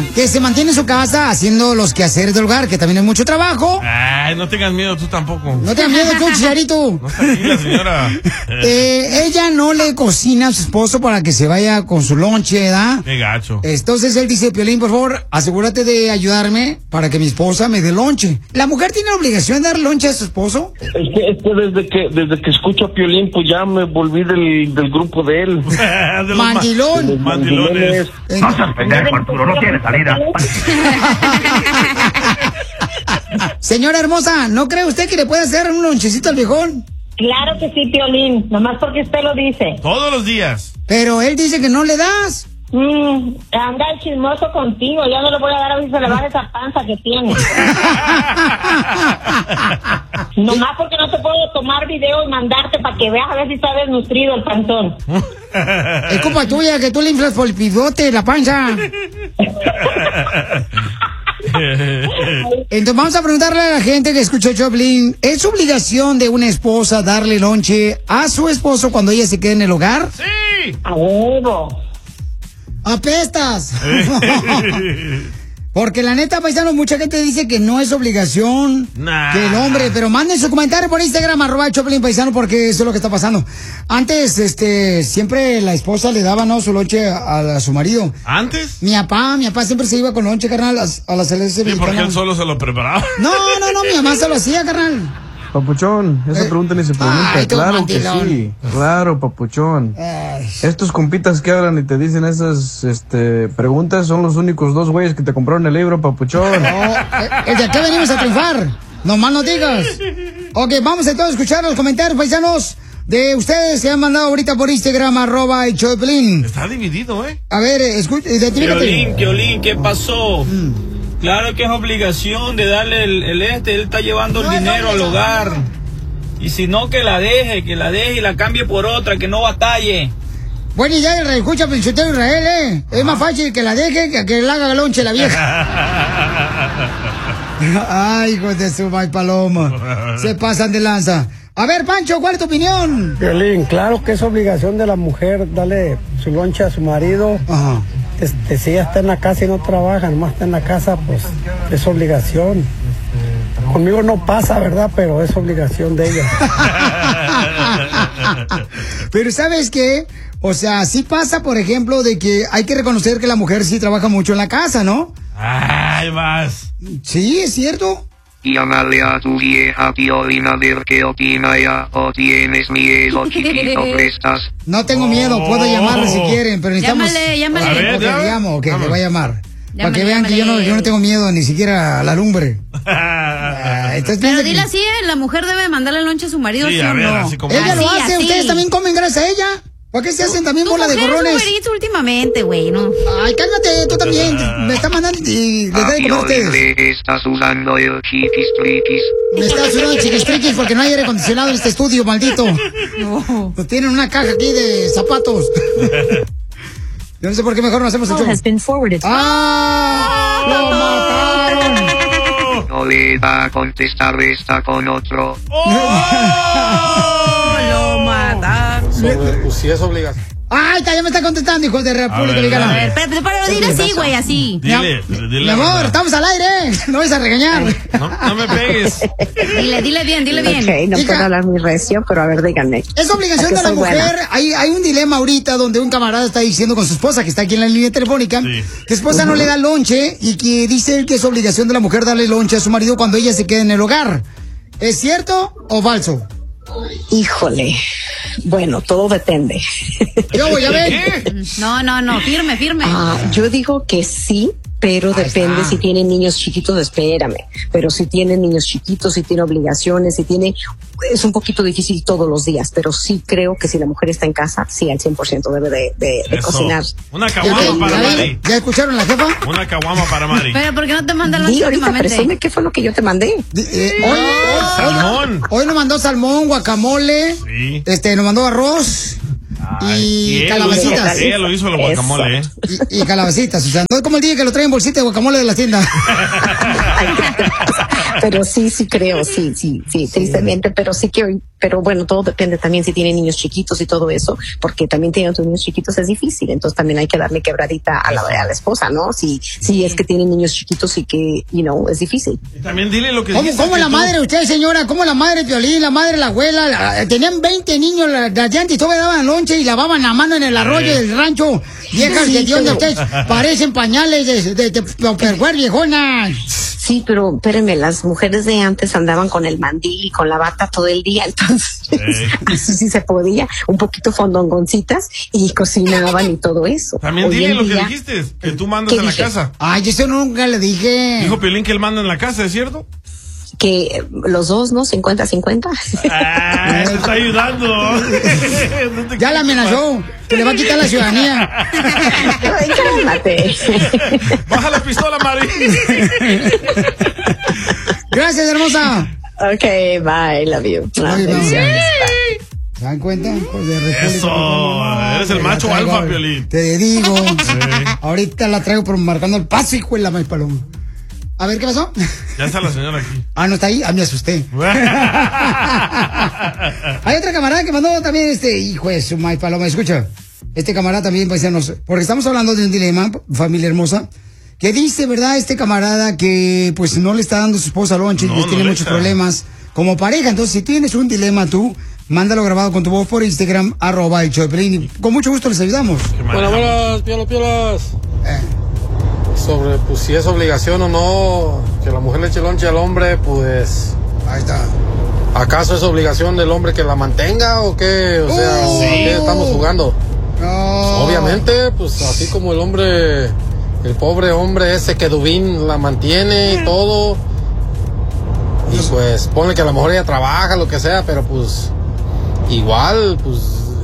que se mantiene en su casa haciendo los quehaceres del hogar, que también es mucho trabajo. Ay, no tengas miedo tú tampoco. No tengas miedo tú, Chicharito. No, tranquila, señora. Ella no le cocina a su esposo para que se vaya con su lonche, ¿verdad? Qué gacho. Entonces él dice, Piolín, por favor, asegúrate de ayudarme para que mi esposa me dé lonche. ¿La mujer tiene la obligación de dar lonche a su esposo? Es que desde que escucho a Piolín, pues ya me volví del grupo de él. De Mandilón. Mandilones. No seas pendejo, Arturo, no tiene salida. Señora hermosa, ¿no cree usted que le puede hacer un lonchecito al viejón? Claro que sí, Piolín, nomás porque usted lo dice. Todos los días. Pero él dice que no le das. Anda el chismoso contigo, ya no le voy a dar a ver si se le va esa panza que tiene. Nomás porque no te puedo tomar video y mandarte para que veas a ver si está desnutrido el panzón. Es culpa tuya que tú le inflas por el pivote la panza. Entonces vamos a preguntarle a la gente que escuchó Choplin, ¿es obligación de una esposa darle lonche a su esposo cuando ella se quede en el hogar? ¡Sí! A huevo. ¡Apestas! Porque la neta, paisano, mucha gente dice que no es obligación que el hombre, pero manden su comentario por Instagram, @Choplin Paisano, porque eso es lo que está pasando. Antes, siempre la esposa le daba, ¿no?, su lonche a su marido. ¿Antes? Mi papá siempre se iba con lonche, carnal, a la selección. Sí, porque él solo se lo preparaba. No, mi mamá se lo hacía, carnal. Papuchón, esa pregunta ni se pregunta. Ay, claro que sí, claro, papuchón. Estos compitas que hablan y te dicen esas preguntas son los únicos dos güeyes que te compraron el libro, papuchón. No, ¿de qué venimos a triunfar? Nomás no digas. Ok, vamos entonces a escuchar los comentarios, paisanos, de ustedes que han mandado ahorita por Instagram, @Choplin. Está dividido, A ver, identifícate. Piolín, ¿qué pasó? Claro que es obligación de darle él está llevando el dinero al hogar. Y si no, que la deje y la cambie por otra, que no batalle. Buena idea, el escucha Princhotero Israel, Es más fácil que la deje que le haga lonche la vieja. Ay, hijos de su mal paloma. Se pasan de lanza. A ver, Pancho, ¿cuál es tu opinión? Piolín, claro que es obligación de la mujer darle su lonche a su marido. Ajá. Si ella está en la casa y no trabaja, nomás está en la casa, pues es obligación. Conmigo no pasa, ¿verdad? Pero es obligación de ella. Pero ¿sabes qué? O sea, sí pasa, por ejemplo, de que hay que reconocer que la mujer sí trabaja mucho en la casa, ¿no? Ay, vas. Sí, es cierto. Llámale a tu vieja Piolín a ver qué opina ella, o tienes miedo, chiquito, prestas. No tengo miedo, puedo llamarle si quieren, pero necesitamos... Llámale. A ver, le llamo, le voy a llamar. Para que vean que yo no tengo miedo ni siquiera a la lumbre. Pero dile así, la mujer debe mandarle lonche a su marido, Sí, ¿sí a o ver, no? así como... Ella lo hace, así. ustedes también comen gracias a ella. ¿Por qué se hacen también bola de gorrones? Últimamente, güey, ¿no? Ay, cálmate, tú también. Me está mandando y les da de comer a ustedes. Le estás usando el chiquistriquis. Me está usando el chiquistriquis porque no hay aire acondicionado en este estudio, maldito. No. Pues tienen una caja aquí de zapatos. Yo no sé por qué mejor no hacemos el show. ¡Ah! ¡Lo mataron! No le va a contestar, está con otro. Lo mataron. Pues sí es obligación. ¡Ay, ya me está contestando, hijos de República Dominicana! A ver, pero dile así, güey, así. Dile Mi amor, estamos al aire, no vais a regañar. No me pegues. Dile bien. Ok, no Hija, puedo hablar muy recio, pero a ver, díganme. Es obligación de la soy mujer. buena. Hay un dilema ahorita donde un camarada está diciendo con su esposa, que está aquí en la línea telefónica, Sí. que su esposa no le da lonche y que dice él que es obligación de la mujer darle lonche a su marido cuando ella se quede en el hogar. ¿Es cierto o falso? Híjole. Bueno, todo depende. Yo voy a ver. No, firme. Yo digo que sí, pero depende si tienen niños chiquitos, espérame. Pero si tienen niños chiquitos, si tiene obligaciones, es un poquito difícil todos los días, pero sí creo que si la mujer está en casa, sí, al 100% debe de cocinar. Una caguama para Mari. ¿Ya escucharon la jefa? Una caguama para Mari. Pero ¿por qué no te mandan lonche Y ahorita últimamente? presume qué fue lo que yo te mandé. Salmón. Hoy nos mandó salmón, guacamole, Sí. nos mandó arroz. Y calabacitas. Ella lo hizo el guacamole, Y calabacitas. O sea, no es como el día que lo traen bolsita de guacamole de la tienda. Pero sí creo, sí, tristemente, pero sí que pero bueno, todo depende también si tiene niños chiquitos y todo eso, porque también teniendo tus niños chiquitos es difícil, entonces también hay que darle quebradita a la esposa, ¿no? Si es que tiene niños chiquitos y que, es difícil. Y también dile lo que ¿Cómo la madre, usted, señora? ¿Cómo la madre de Piolín, la madre, la abuela? Tenían 20 niños, las llantas y todavía daban lonche y lavaban la mano en el arroyo del rancho. Viejas de Dios de ustedes parecen pañales de Tupperware, viejonas. Sí, pero espérenme, las mujeres de antes andaban con el mandil y con la bata todo el día, entonces así sí se podía, un poquito fondongoncitas y cocinaban y todo eso. También dile lo que dijiste, que tú mandas en la casa. Ay, eso nunca le dije. Dijo Piolín que él manda en la casa, ¿es cierto? Que los dos, ¿no? 50-50. Ah, te está ayudando. No ya la amenazó, que le va a quitar la ciudadanía. Ay, cálmate. Baja la pistola, Mari. Gracias, hermosa. Ok, bye, love you. ¿Se dan cuenta? Pues de Eso, eres el macho alfa, Piolín. Te digo. Ahorita la traigo por marcando el paso, hijo de la maíz paloma. A ver, ¿qué pasó? Ya está la señora aquí. Ah, ¿no está ahí? Ah, me asusté. Hay otra camarada que mandó también hijo de su maíz paloma. Escucha, este camarada también, paisanos, porque estamos hablando de un dilema, familia hermosa, que dice, ¿verdad? Este camarada que pues no le está dando a su esposa lonche y tiene muchos problemas como pareja. Entonces, si tienes un dilema tú, mándalo grabado con tu voz por Instagram, @el_show_de_Piolín. Con mucho gusto les ayudamos. Buenas, piolas. Sobre, pues, si es obligación o no que la mujer le eche lonche al hombre, pues... Ahí está. ¿Acaso es obligación del hombre que la mantenga o qué? O sea, ¿qué estamos jugando? No. Obviamente, pues, así como el pobre hombre ese que Dubín la mantiene y todo... Y pues, ponle que a lo mejor ella trabaja, lo que sea, pero pues... Igual, pues,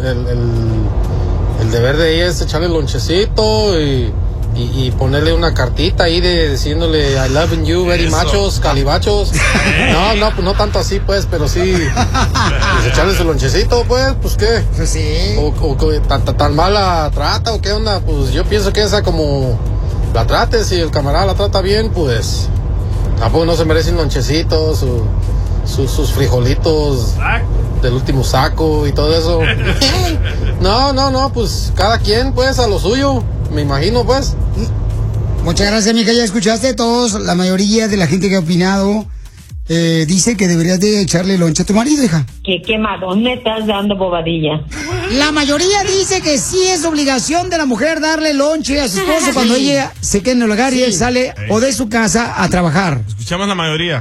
el deber de ella es echarle lonchecito y ponerle una cartita ahí diciéndole I love you very machos, calibachos. No tanto así pues, pero sí pues echarle su lonchecito pues qué. Pues sí. O tan mala trata o qué onda, pues yo pienso que esa como la trate, si el camarada la trata bien, pues tampoco no se merecen lonchecitos, sus frijolitos del último saco y todo eso. No, pues cada quien pues a lo suyo. Me imagino, pues. Muchas gracias, mija. Ya escuchaste todos. La mayoría de la gente que ha opinado dice que deberías de echarle lonche a tu marido, hija. ¿Qué quemadón me estás dando, bobadilla? La mayoría dice que sí es obligación de la mujer darle lonche a su esposo cuando ella se queda en el hogar y él sale o de su casa a trabajar. Escuchamos la mayoría.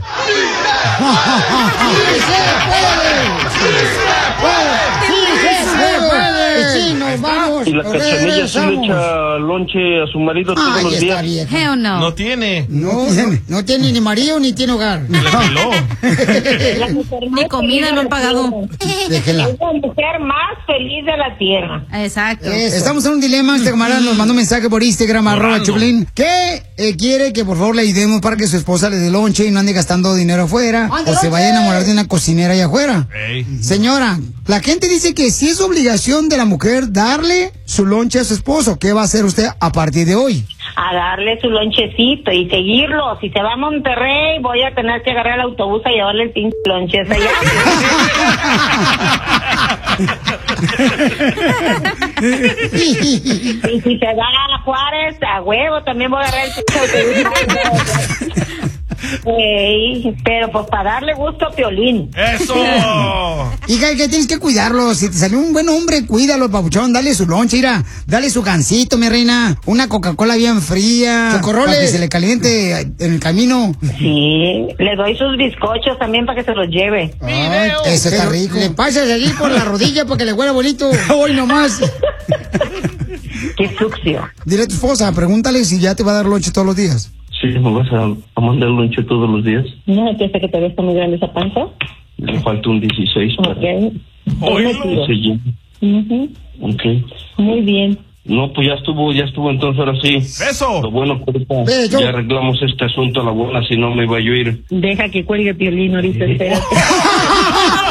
Sí, nos vamos. Y la Cachanilla sí le echa lonche a su marido todos los días. Hell no. No tiene. No tiene ni marido ni tiene hogar. Le peló. Ni comida no han pagado. Déjela. Es la mujer más feliz de la tierra. Exacto. Estamos en un dilema. Este camarada nos mandó un mensaje por Instagram, @Choplin, que quiere que por favor le ayudemos para que su esposa le dé lonche y no ande gastando dinero afuera o se vaya a enamorar de una cocinera allá afuera. Señora, la gente dice que sí es obligación de la mujer darle su lonche a su esposo. ¿Qué va a hacer usted a partir de hoy? A darle su lonchecito y seguirlo. Si se va a Monterrey, voy a tener que agarrar el autobús a llevarle el pinche lonche hasta allá. Y si se va a Juárez, a huevo, también voy a agarrar el pinche autobús. Pero pues para darle gusto a Piolín. ¡Eso! Hija, que tienes que cuidarlo. Si te salió un buen hombre, cuídalo, papuchón. Dale su lonche, mira. Dale su gansito, mi reina. Una Coca-Cola bien fría. Socorroles. Para que se le caliente en el camino. Sí, le doy sus bizcochos también para que se los lleve. Ay, eso está rico. Le pasas allí por la rodilla para que le huela bonito. Hoy nomás. Qué sucio. Dile a tu esposa, pregúntale si ya te va a dar lonche todos los días. Sí, ¿me vas a mandar lonche todos los días? No, piensa que te ves muy grande esa panza. Le falta un 16 para... Ok. Ok. Muy bien. No, pues ya estuvo, entonces ahora sí. ¡Beso! Lo bueno que ahorita ya arreglamos este asunto a la buena, si no me iba yo a ir. Deja que cuelgue Piolín ahorita, espérate.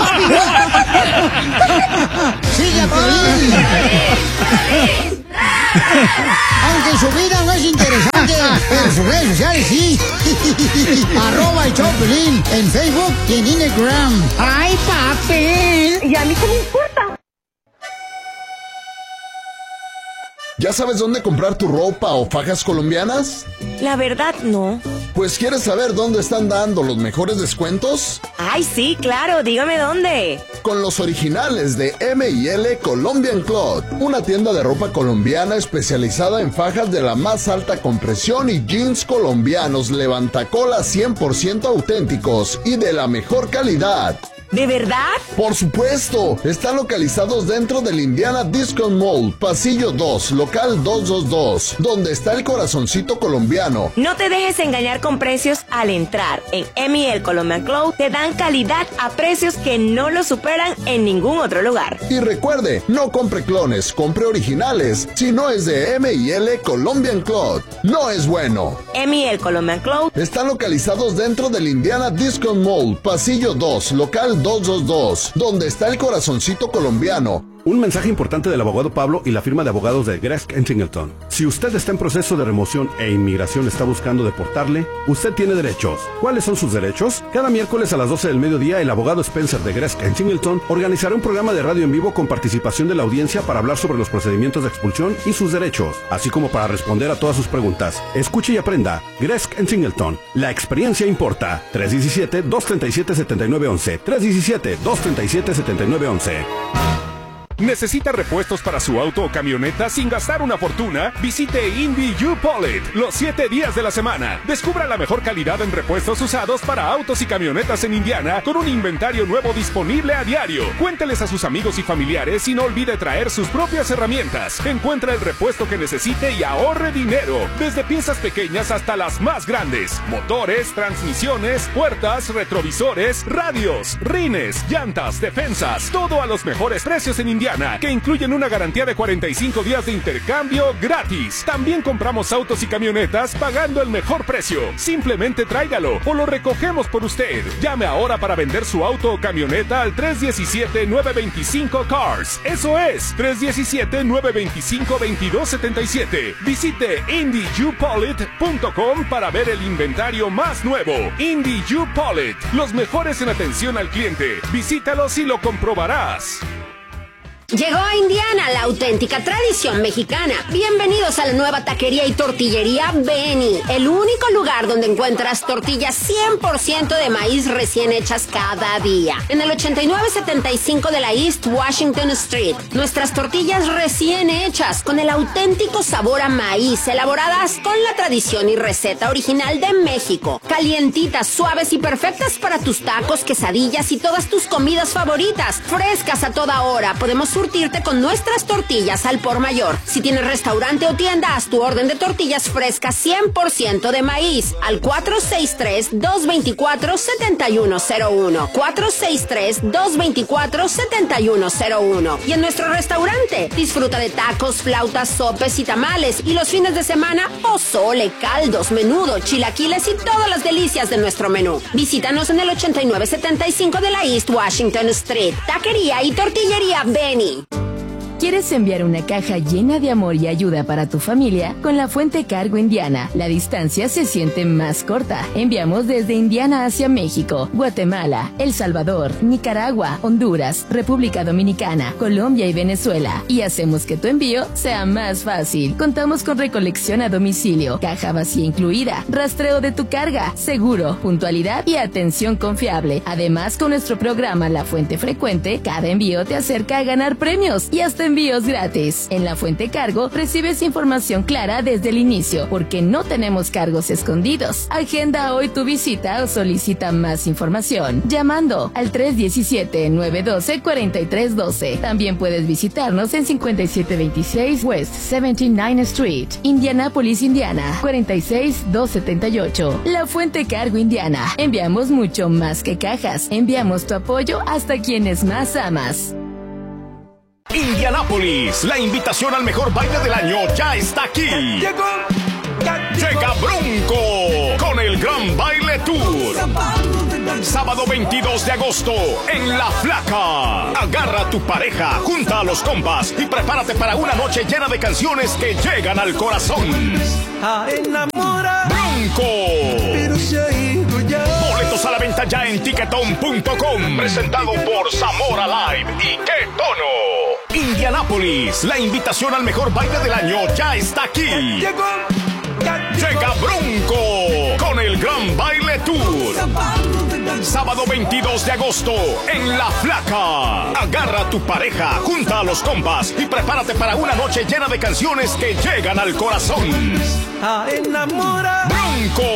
¡Sigue a Piolín! Aunque su vida no es interesante, pero sus redes sociales sí. @ el show de Piolín en Facebook y en Instagram. ¡Ay, papel! ¿Y a mí qué me importa? ¿Ya sabes dónde comprar tu ropa o fajas colombianas? La verdad, no. Pues, ¿quieres saber dónde están dando los mejores descuentos? Ay, sí, claro, dígame dónde. Con los originales de M&L Colombian Cloth, una tienda de ropa colombiana especializada en fajas de la más alta compresión y jeans colombianos levantacolas 100% auténticos y de la mejor calidad. ¿De verdad? Por supuesto, están localizados dentro del Indiana Discount Mall, pasillo 2, local 222, donde está el corazoncito colombiano. No te dejes engañar con precios al entrar. En M&L Colombian Cloth te dan calidad a precios que no lo superan en ningún otro lugar. Y recuerde, no compre clones, compre originales. Si no es de M&L Colombian Cloth, no es bueno. M&L Colombian Cloth están localizados dentro del Indiana Discount Mall, pasillo 2, local 222, donde está el corazoncito colombiano. Un mensaje importante del abogado Pablo y la firma de abogados de Gresk & Singleton. Si usted está en proceso de remoción e inmigración está buscando deportarle, usted tiene derechos. ¿Cuáles son sus derechos? Cada miércoles a las 12 del mediodía, el abogado Spencer de Gresk & Singleton organizará un programa de radio en vivo con participación de la audiencia para hablar sobre los procedimientos de expulsión y sus derechos, así como para responder a todas sus preguntas. Escuche y aprenda. Gresk & Singleton. La experiencia importa. 317-237-7911. 317-237-7911. ¿Necesita repuestos para su auto o camioneta sin gastar una fortuna? Visite Indy U-Pull-It los 7 días de la semana. Descubra la mejor calidad en repuestos usados para autos y camionetas en Indiana con un inventario nuevo disponible a diario. Cuénteles a sus amigos y familiares y no olvide traer sus propias herramientas. Encuentra el repuesto que necesite y ahorre dinero. Desde piezas pequeñas hasta las más grandes. Motores, transmisiones, puertas, retrovisores, radios, rines, llantas, defensas. Todo a los mejores precios en Indiana, que incluyen una garantía de 45 días de intercambio gratis. También compramos autos y camionetas pagando el mejor precio. Simplemente tráigalo o lo recogemos por usted. Llame ahora para vender su auto o camioneta al 317-925-CARS. Eso es, 317-925-2277. Visite IndyUPollit.com para ver el inventario más nuevo. Indy U-Pull-It, los mejores en atención al cliente. Visítalos y lo comprobarás. Llegó a Indiana la auténtica tradición mexicana. Bienvenidos a la nueva taquería y tortillería Benny, el único lugar donde encuentras tortillas 100% de maíz recién hechas cada día. En el 8975 de la East Washington Street, nuestras tortillas recién hechas con el auténtico sabor a maíz, elaboradas con la tradición y receta original de México. Calientitas, suaves y perfectas para tus tacos, quesadillas y todas tus comidas favoritas. Frescas a toda hora. Podemos surtirte con nuestras tortillas al por mayor. Si tienes restaurante o tienda, haz tu orden de tortillas frescas 100% de maíz al 463-224-7101. 463-224-7101. Y en nuestro restaurante, disfruta de tacos, flautas, sopes y tamales. Y los fines de semana, pozole, caldos, menudo, chilaquiles y todas las delicias de nuestro menú. Visítanos en el 8975 de la East Washington Street. Taquería y tortillería Benny. ¿Quieres enviar una caja llena de amor y ayuda para tu familia? Con La Fuente Cargo Indiana, la distancia se siente más corta. Enviamos desde Indiana hacia México, Guatemala, El Salvador, Nicaragua, Honduras, República Dominicana, Colombia y Venezuela. Y hacemos que tu envío sea más fácil. Contamos con recolección a domicilio, caja vacía incluida, rastreo de tu carga, seguro, puntualidad y atención confiable. Además, con nuestro programa La Fuente Frecuente, cada envío te acerca a ganar premios y hasta envíos gratis. En La Fuente Cargo recibes información clara desde el inicio, porque no tenemos cargos escondidos. Agenda hoy tu visita o solicita más información llamando al 317-912-4312. También puedes visitarnos en 5726 West 79th Street, Indianapolis, Indiana, 46278. La Fuente Cargo Indiana. Enviamos mucho más que cajas. Enviamos tu apoyo hasta quienes más amas. Indianápolis, la invitación al mejor baile del año ya está aquí. Llega Bronco con el Gran Baile Tour. Sábado 22 de agosto, en La Flaca. Agarra a tu pareja, junta a los compas y prepárate para una noche llena de canciones que llegan al corazón. Bronco. Boletos a la venta ya en Tiquetón.com. Presentado por Zamora Live y Qué Tono. Indianápolis, la invitación al mejor baile del año ya está aquí. Llega Bronco con el Gran Baile Tour. Sábado 22 de agosto en La Flaca. Agarra a tu pareja, junta a los compas y prepárate para una noche llena de canciones que llegan al corazón. Bronco.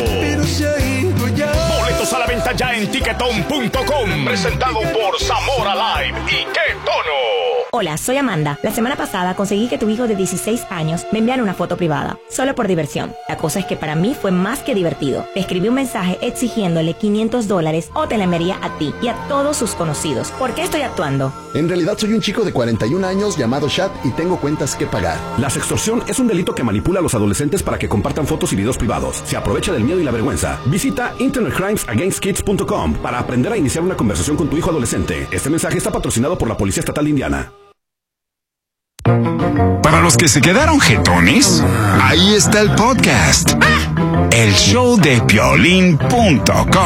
Boletos a la venta ya en Tiquetón.com. Presentado por Zamora Live y Qué Tono. Hola, soy Amanda. La semana pasada conseguí que tu hijo de 16 años me enviara una foto privada, solo por diversión. La cosa es que para mí fue más que divertido. Le escribí un mensaje exigiéndole $500 o te la enviaría a ti y a todos sus conocidos. ¿Por qué estoy actuando? En realidad soy un chico de 41 años llamado Chad y tengo cuentas que pagar. La sextorsión es un delito que manipula a los adolescentes para que compartan fotos y videos privados. Se aprovecha del miedo y la vergüenza. Visita internetcrimesagainstkids.com para aprender a iniciar una conversación con tu hijo adolescente. Este mensaje está patrocinado por la Policía Estatal de Indiana. Para los que se quedaron jetones, ahí está el podcast. El show de Piolín.com.